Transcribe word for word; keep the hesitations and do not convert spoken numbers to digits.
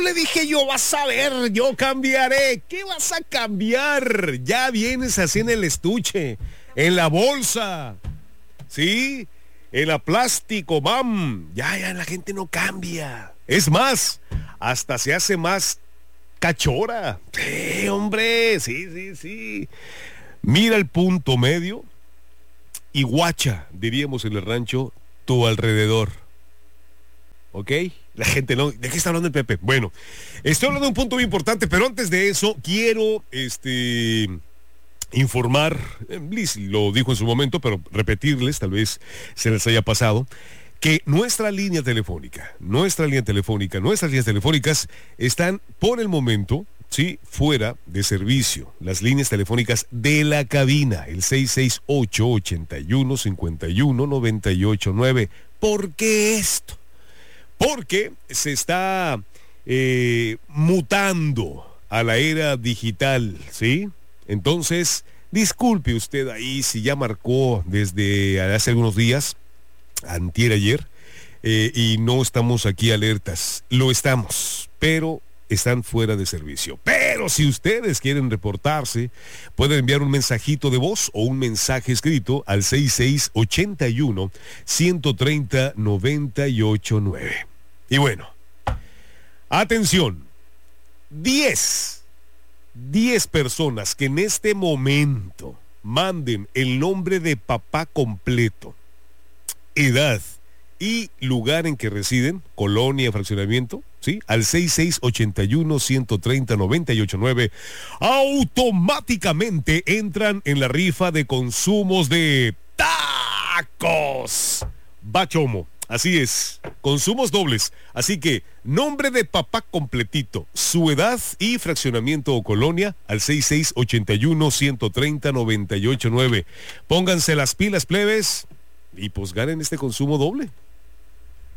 le dije yo, vas a ver, yo cambiaré. ¿Qué vas a cambiar? Ya vienes así en el estuche, en la bolsa, ¿sí? En la plástico, mam. Ya, ya la gente no cambia. Es más, hasta se hace más cachora. Sí, hombre, sí, sí, sí. Mira el punto medio y guacha, diríamos en el rancho, tu alrededor. ¿Ok? La gente no... ¿De qué está hablando el Pepe? Bueno, estoy hablando de un punto muy importante, pero antes de eso, quiero, este... informar, Liz lo dijo en su momento, pero repetirles, tal vez se les haya pasado, que nuestra línea telefónica, nuestra línea telefónica, nuestras líneas telefónicas están por el momento, sí, fuera de servicio. Las líneas telefónicas de la cabina, el seis seis ocho, ocho uno, cinco uno, nueve ocho nueve. ¿Por qué esto? Porque se está eh, mutando a la era digital, ¿sí? Entonces, disculpe usted ahí si ya marcó desde hace algunos días, antier ayer, eh, y no estamos aquí alertas. Lo estamos, pero están fuera de servicio. Pero si ustedes quieren reportarse, pueden enviar un mensajito de voz o un mensaje escrito al seis seis ocho uno, uno tres cero, nueve ocho nueve. Y bueno, atención, diez personas que en este momento manden el nombre de papá completo, edad y lugar en que residen, colonia, fraccionamiento, ¿sí? Al seis seis ocho uno, uno tres cero, nueve ocho nueve, automáticamente entran en la rifa de consumos de tacos Bachomo. Así es, consumos dobles. Así que, nombre de papá completito, su edad y fraccionamiento o colonia al seis seis ocho uno, uno tres cero, nueve ocho nueve. Pónganse las pilas, plebes, y pues ganen este consumo doble.